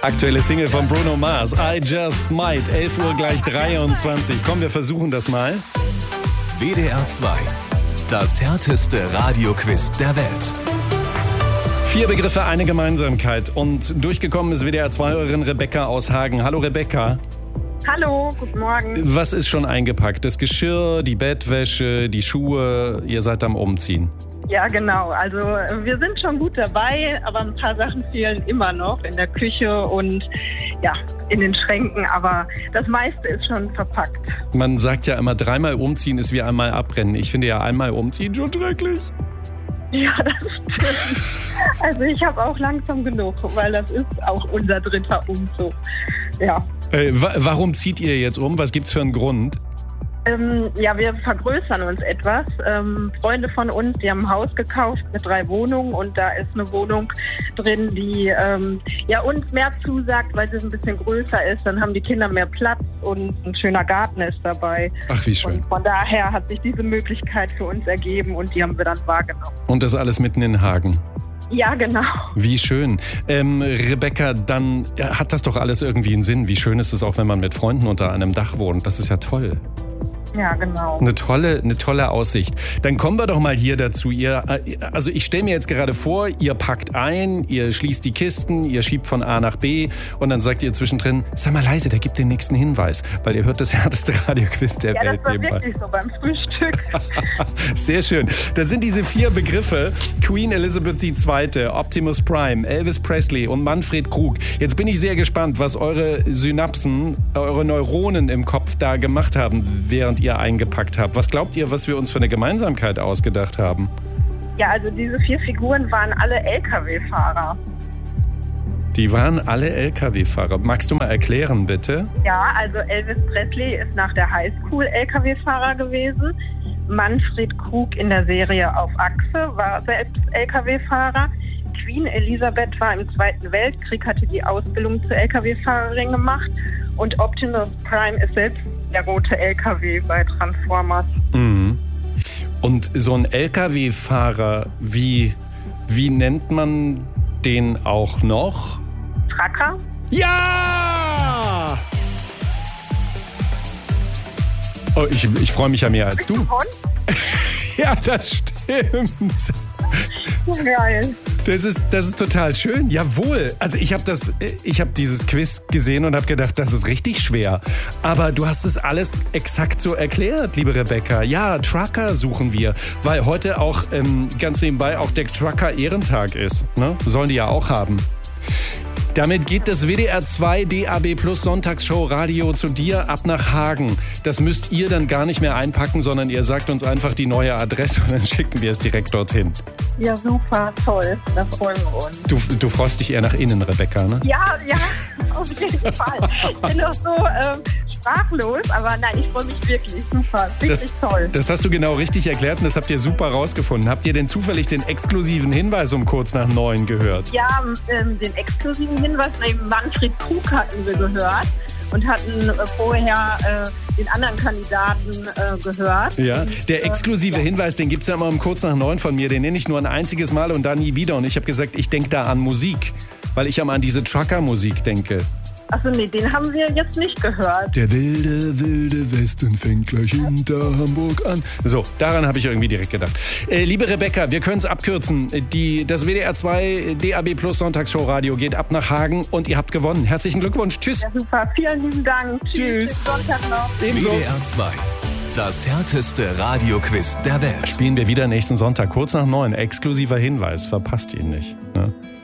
Aktuelle Single von Bruno Mars, I Just Might, 11 Uhr gleich 23. Komm, wir versuchen das mal. WDR 2, das härteste Radioquiz der Welt. 4 Begriffe, eine Gemeinsamkeit. Und durchgekommen ist WDR 2-Hörerin Rebecca aus Hagen. Hallo Rebecca. Hallo, guten Morgen. Was ist schon eingepackt? Das Geschirr, die Bettwäsche, die Schuhe, ihr seid am Umziehen. Ja, genau. Also wir sind schon gut dabei, aber ein paar Sachen fehlen immer noch in der Küche und ja, in den Schränken. Aber das meiste ist schon verpackt. Man sagt ja immer, 3-mal umziehen ist wie einmal abbrennen. Ich finde ja einmal umziehen schon schrecklich. Ja, das stimmt. Also ich habe auch langsam genug, weil das ist auch unser 3. Umzug. Ja. Warum zieht ihr jetzt um? Was gibt's für einen Grund? Ja, wir vergrößern uns etwas. Freunde von uns, die haben ein Haus gekauft mit 3 Wohnungen und da ist eine Wohnung drin, die uns mehr zusagt, weil sie ein bisschen größer ist. Dann haben die Kinder mehr Platz und ein schöner Garten ist dabei. Ach, wie schön. Und von daher hat sich diese Möglichkeit für uns ergeben und die haben wir dann wahrgenommen. Und das alles mitten in Hagen? Ja, genau. Wie schön. Rebecca, dann hat das doch alles irgendwie einen Sinn. Wie schön ist es auch, wenn man mit Freunden unter einem Dach wohnt? Das ist ja toll. Ja, genau. Eine tolle Aussicht. Dann kommen wir doch mal hier dazu. Also ich stelle mir jetzt gerade vor, ihr packt ein, ihr schließt die Kisten, ihr schiebt von A nach B und dann sagt ihr zwischendrin, sei mal leise, der gibt den nächsten Hinweis, weil ihr hört das härteste Radioquiz der Welt. Ja, das war nebenbei. wirklich so beim Frühstück. Sehr schön. Das sind diese 4 Begriffe. Queen Elizabeth II., Optimus Prime, Elvis Presley und Manfred Krug. Jetzt bin ich sehr gespannt, was eure Synapsen, eure Neuronen im Kopf da gemacht haben, während ihr eingepackt habt. Was glaubt ihr, was wir uns für eine Gemeinsamkeit ausgedacht haben? Ja, also diese 4 Figuren waren alle LKW-Fahrer. Die waren alle LKW-Fahrer. Magst du mal erklären, bitte? Ja, also Elvis Presley ist nach der Highschool LKW-Fahrer gewesen. Manfred Krug in der Serie Auf Achse war selbst LKW-Fahrer. Queen Elisabeth war im Zweiten Weltkrieg, hatte die Ausbildung zur LKW-Fahrerin gemacht. Und Optimus Prime ist selbst der rote LKW bei Transformers. Mhm. Und so ein LKW-Fahrer, wie nennt man den auch noch? Trucker? Ja! Oh, ich freue mich ja mehr als du. Ja, das stimmt. Geil. Das ist total schön. Jawohl. Also ich habe dieses Quiz gesehen und habe gedacht, das ist richtig schwer. Aber du hast es alles exakt so erklärt, liebe Rebecca. Ja, Trucker suchen wir, weil heute auch ganz nebenbei auch der Trucker-Ehrentag ist. Ne? Sollen die ja auch haben. Damit geht das WDR 2 DAB Plus Sonntagsshow Radio zu dir ab nach Hagen. Das müsst ihr dann gar nicht mehr einpacken, sondern ihr sagt uns einfach die neue Adresse und dann schicken wir es direkt dorthin. Ja, super, toll. Da freuen wir uns. Du freust dich eher nach innen, Rebecca, ne? Ja, auf jeden Fall. Ich bin doch so sprachlos, aber nein, ich freue mich wirklich. Super, richtig toll. Das hast du genau richtig erklärt und das habt ihr super rausgefunden. Habt ihr denn zufällig den exklusiven Hinweis um kurz nach 9 gehört? Ja, den exklusiven Hinweis neben Manfred Krug hatten wir gehört und hatten vorher den anderen Kandidaten gehört. Ja, der exklusive Hinweis, den gibt es ja immer um kurz nach 9 von mir. Den nenne ich nur ein einziges Mal und dann nie wieder. Und ich habe gesagt, ich denke da an Musik, weil ich an diese Trucker-Musik denke. Achso, nee, den haben wir jetzt nicht gehört. Der wilde Westen fängt gleich hinter Hamburg an. So, daran habe ich irgendwie direkt gedacht. Liebe Rebecca, wir können es abkürzen. Das WDR 2 DAB Plus Sonntagsshow Radio geht ab nach Hagen und ihr habt gewonnen. Herzlichen Glückwunsch. Tschüss. Ja, super. Vielen lieben Dank. Tschüss. Bis Sonntag noch. Ebenso. WDR 2, das härteste Radioquiz der Welt. Spielen wir wieder nächsten Sonntag, kurz nach 9. Exklusiver Hinweis. Verpasst ihn nicht. Ne?